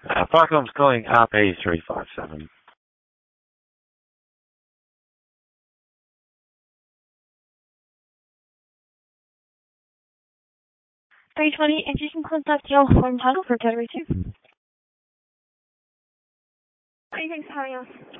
Falcom's calling op A357. 320, if you can contact your home tunnel for Category 2. Thanks for having us.